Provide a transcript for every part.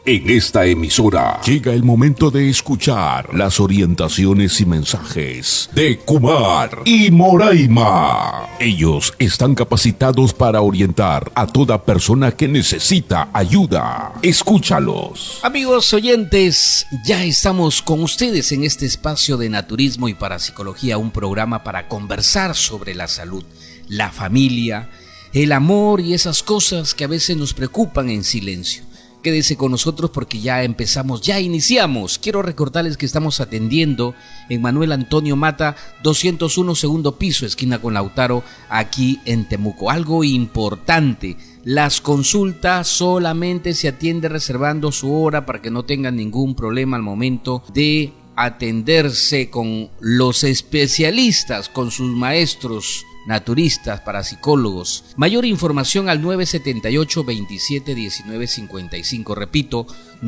En esta emisora llega el momento de escuchar las orientaciones y mensajes de Kumar y Moraima. Ellos están capacitados para orientar a toda persona que necesita ayuda. Escúchalos. Amigos oyentes, ya estamos con ustedes en este espacio de naturismo y parapsicología, un programa para conversar sobre la salud, la familia, el amor y esas cosas que a veces nos preocupan en silencio. Quédese con nosotros porque ya iniciamos. Quiero recordarles que estamos atendiendo en Manuel Antonio Mata, 201 segundo piso, esquina con Lautaro, aquí en Temuco. Algo importante, las consultas solamente se atiende reservando su hora para que no tengan ningún problema al momento de atenderse con los especialistas, con sus maestros naturistas, parapsicólogos. Mayor información al 978-27-19-55. Repito,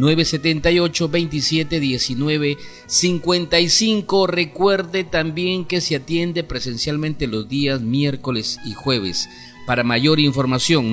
978-27-19-55. Recuerde también que se atiende presencialmente los días miércoles y jueves. Para mayor información,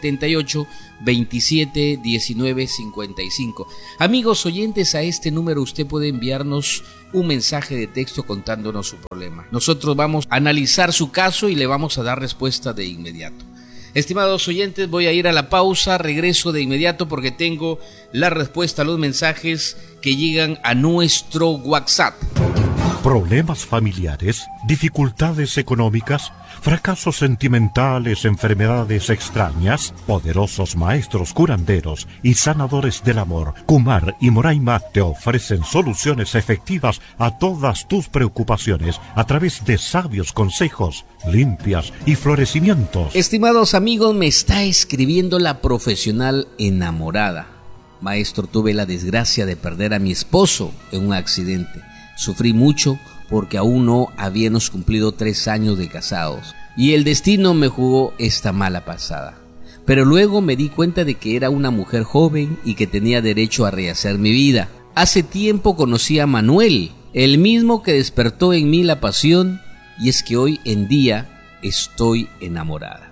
978-27-19-55. Amigos oyentes, a este número usted puede enviarnos un mensaje de texto contándonos su problema. Nosotros vamos a analizar su caso y le vamos a dar respuesta de inmediato. Estimados oyentes, voy a ir a la pausa, regreso de inmediato porque tengo la respuesta a los mensajes que llegan a nuestro WhatsApp. Problemas familiares, dificultades económicas, fracasos sentimentales, enfermedades extrañas. Poderosos maestros curanderos y sanadores del amor, Kumar y Moraima, te ofrecen soluciones efectivas a todas tus preocupaciones a través de sabios consejos, limpias y florecimientos. Estimados amigos, me está escribiendo la profesional enamorada. Maestro, tuve la desgracia de perder a mi esposo en un accidente. Sufrí mucho porque aún no habíamos cumplido 3 años de casados y el destino me jugó esta mala pasada. Pero luego me di cuenta de que era una mujer joven y que tenía derecho a rehacer mi vida. Hace tiempo conocí a Manuel, el mismo que despertó en mí la pasión, y es que hoy en día estoy enamorada.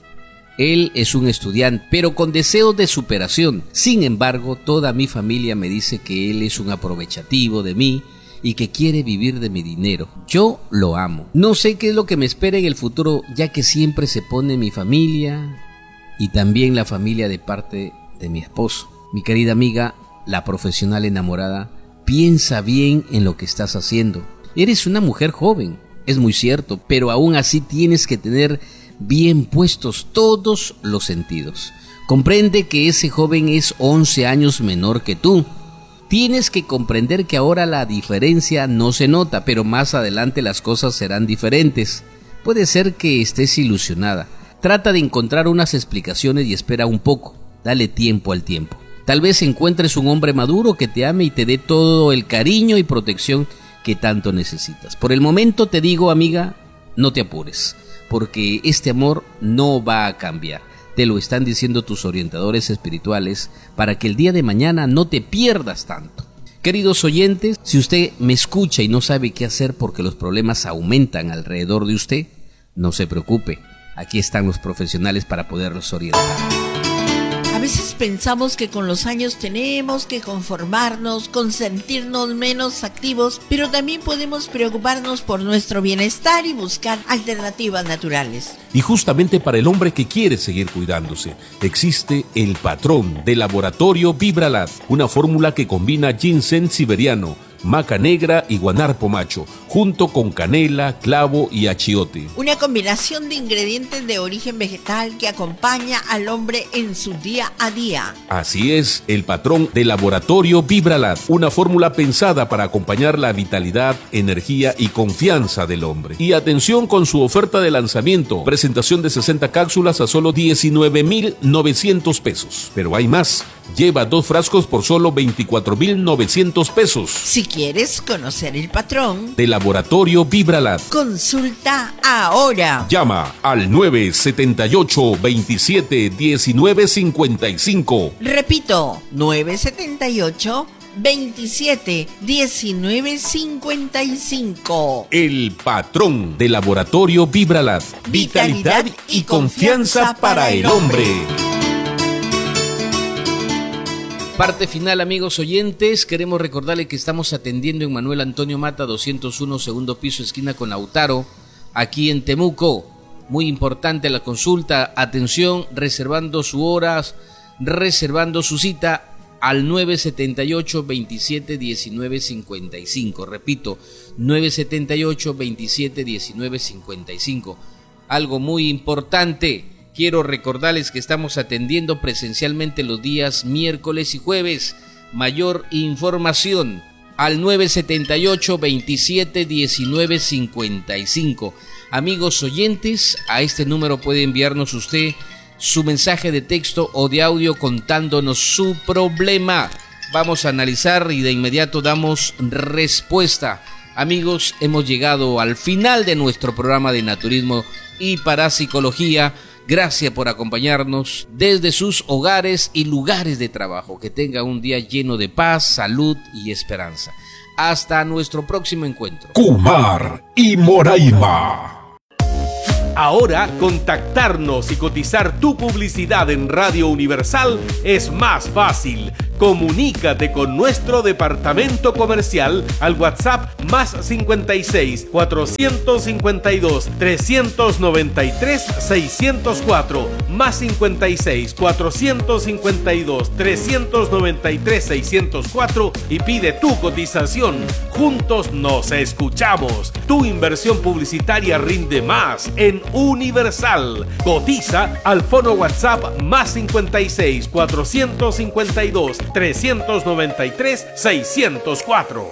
Él es un estudiante, pero con deseos de superación. Sin embargo, toda mi familia me dice que él es un aprovechativo de mí y que quiere vivir de mi dinero. Yo lo amo. No sé qué es lo que me espera en el futuro, ya que siempre se pone mi familia y también la familia de parte de mi esposo. Mi querida amiga, la profesional enamorada, piensa bien en lo que estás haciendo. Eres una mujer joven, es muy cierto, pero aún así tienes que tener bien puestos todos los sentidos. Comprende que ese joven es 11 años menor que tú. Tienes que comprender que ahora la diferencia no se nota, pero más adelante las cosas serán diferentes. Puede ser que estés ilusionada. Trata de encontrar unas explicaciones y espera un poco. Dale tiempo al tiempo. Tal vez encuentres un hombre maduro que te ame y te dé todo el cariño y protección que tanto necesitas. Por el momento te digo, amiga, no te apures, porque este amor no va a cambiar. Te lo están diciendo tus orientadores espirituales para que el día de mañana no te pierdas tanto. Queridos oyentes, si usted me escucha y no sabe qué hacer porque los problemas aumentan alrededor de usted, no se preocupe. Aquí están los profesionales para poderlos orientar. A veces pensamos que con los años tenemos que conformarnos, con sentirnos menos activos, pero también podemos preocuparnos por nuestro bienestar y buscar alternativas naturales. Y justamente para el hombre que quiere seguir cuidándose, existe el patrón de Laboratorio Vibralat, una fórmula que combina ginseng siberiano, maca negra y guanarpo macho, junto con canela, clavo y achiote. Una combinación de ingredientes de origen vegetal que acompaña al hombre en su día a día. Así es, el patrón de Laboratorio Vibralat, una fórmula pensada para acompañar la vitalidad, energía y confianza del hombre. Y atención con su oferta de lanzamiento, presentación de 60 cápsulas a solo 19,900 pesos. Pero hay más. Lleva 2 frascos por solo 24,900 pesos. Si quieres conocer el patrón de Laboratorio Vibralat, consulta ahora. Llama al 978-27-19-55. Repito, 978-27-19-55. El patrón de Laboratorio Vibralat. Vitalidad y confianza para el hombre. Parte final, amigos oyentes, queremos recordarles que estamos atendiendo en Manuel Antonio Mata 201, segundo piso, esquina con Lautaro, aquí en Temuco. Muy importante la consulta, atención, reservando su hora, reservando su cita al 978-27-19-55. Repito, 978-27-19-55. Algo muy importante. Quiero recordarles que estamos atendiendo presencialmente los días miércoles y jueves. Mayor información al 978-27-19-55. Amigos oyentes, a este número puede enviarnos usted su mensaje de texto o de audio contándonos su problema. Vamos a analizar y de inmediato damos respuesta. Amigos, hemos llegado al final de nuestro programa de naturismo y parapsicología. Gracias por acompañarnos desde sus hogares y lugares de trabajo. Que tenga un día lleno de paz, salud y esperanza. Hasta nuestro próximo encuentro. Kumar y Moraima. Ahora, contactarnos y cotizar tu publicidad en Radio Universal es más fácil. Comunícate con nuestro departamento comercial al WhatsApp más 56 452 393 604 más 56 452 393 604 y pide tu cotización. Juntos nos escuchamos. Tu inversión publicitaria rinde más en Universal. Cotiza al fono WhatsApp más 56 452 393 604.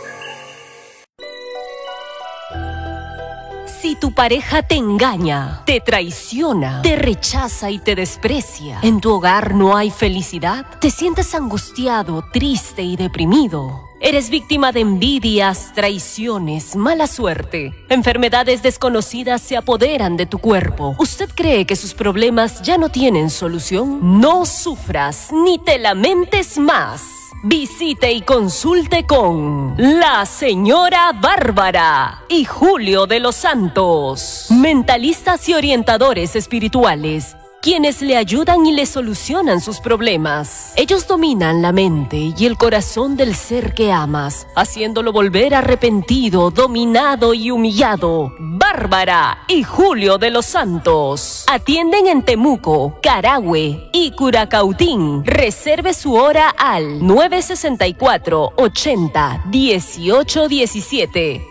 Si tu pareja te engaña, te traiciona, te rechaza y te desprecia, en tu hogar no hay felicidad, te sientes angustiado, triste y deprimido. Eres víctima de envidias, traiciones, mala suerte. Enfermedades desconocidas se apoderan de tu cuerpo. ¿Usted cree que sus problemas ya no tienen solución? No sufras ni te lamentes más. Visite y consulte con la señora Bárbara y Julio de los Santos, mentalistas y orientadores espirituales, quienes le ayudan y le solucionan sus problemas. Ellos dominan la mente y el corazón del ser que amas, haciéndolo volver arrepentido, dominado y humillado. Bárbara y Julio de los Santos atienden en Temuco, Carahue y Curacautín. Reserve su hora al 964-80-1817.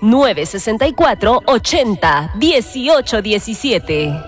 964-80-1817.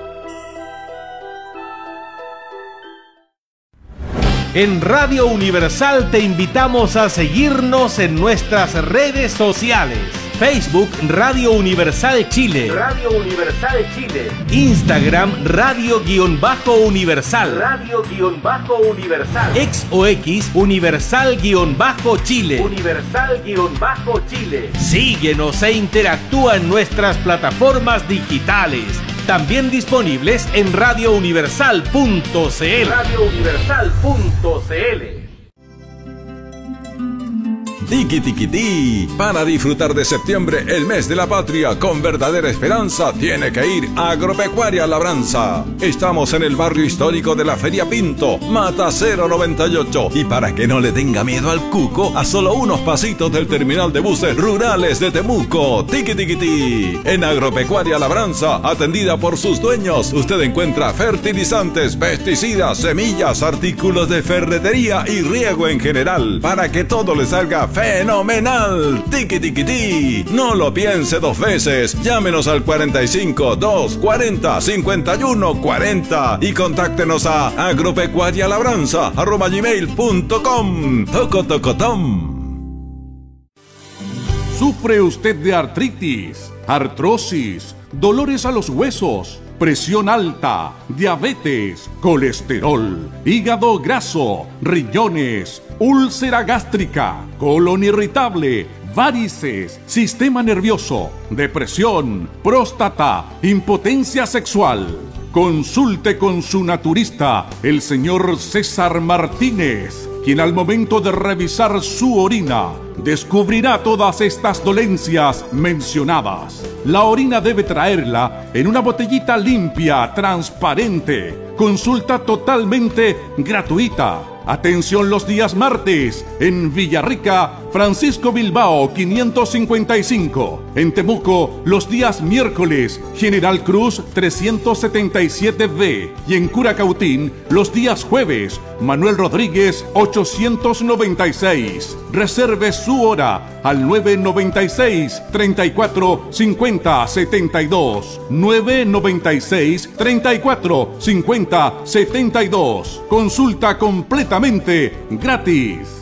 En Radio Universal te invitamos a seguirnos en nuestras redes sociales. Facebook Radio Universal Chile. Radio Universal Chile. Instagram Radio-Universal. Radio-Universal. X o X Universal-Chile. Universal-Chile. Síguenos e interactúa en nuestras plataformas digitales. También disponibles en radiouniversal.cl. radiouniversal.cl. Tiki Tiki Ti. Para disfrutar de septiembre, el mes de la patria, con verdadera esperanza, tiene que ir a Agropecuaria Labranza. Estamos en el barrio histórico de la Feria Pinto, Mata 098. Y para que no le tenga miedo al cuco, a solo unos pasitos del terminal de buses rurales de Temuco. Tiki Tiki Ti. En Agropecuaria Labranza, atendida por sus dueños, usted encuentra fertilizantes, pesticidas, semillas, artículos de ferretería y riego en general, para que todo le salga fenomenal. Tiki Tiki Ti. No lo piense dos veces. Llámenos al 45 240 51 40 y contáctenos a agropecuarialabranza@gmail.com. Tocotocotom. ¿Sufre usted de artritis, artrosis, dolores a los huesos, presión alta, diabetes, colesterol, hígado graso, riñones, úlcera gástrica, colon irritable, varices, sistema nervioso, depresión, próstata, impotencia sexual? Consulte con su naturista, el señor César Martínez, quien al momento de revisar su orina descubrirá todas estas dolencias mencionadas. La orina debe traerla en una botellita limpia, transparente. Consulta totalmente gratuita. Atención los días martes. En Villarrica, Francisco Bilbao 555. En Temuco, los días miércoles, General Cruz 377B. Y en Curacautín, los días jueves, Manuel Rodríguez 896. Reserve su hora al 996 34 50 72. 996 34 50 72. Consulta completamente gratis.